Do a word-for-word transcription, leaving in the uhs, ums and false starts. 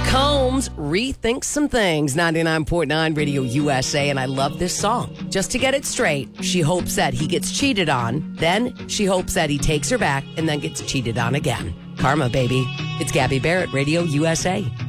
Combs rethinks some things. ninety-nine point nine Radio U S A, and I love this song. Just to get it straight, she hopes that he gets cheated on, then she hopes that he takes her back and then gets cheated on again. Karma, baby. It's Gabby Barrett, Radio U S A.